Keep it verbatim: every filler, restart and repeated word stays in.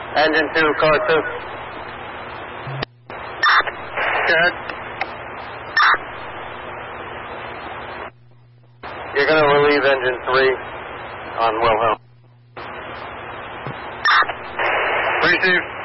Engine two, car two. Check. You're going to relieve engine three on Wilhelm. Received.